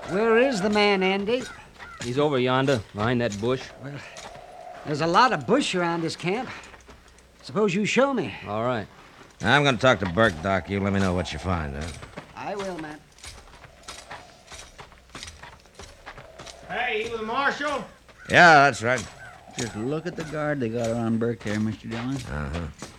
Where is the man, Andy? He's over yonder, behind that bush. Well, there's a lot of bush around this camp. Suppose you show me. All right. I'm going to talk to Burke, Doc. You let me know what you find, huh? I will, man. Hey, you the marshal? Yeah, that's right. Just look at the guard they got around Burke there, Mr. Dillon. Uh-huh.